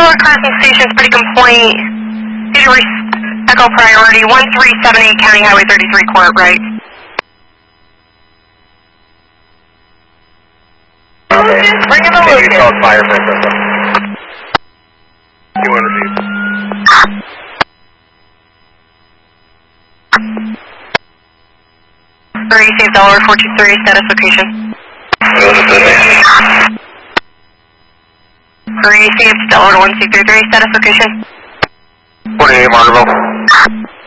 North Carson Station, Spitting Point, Cedar Echo Priority, 1378 County Highway 33 Court, right. Bring in the Lucas. You called fire for a 200 feet. Receive Delaware 423, status location. Received Delaware 1233, status location. 48 Margaretville.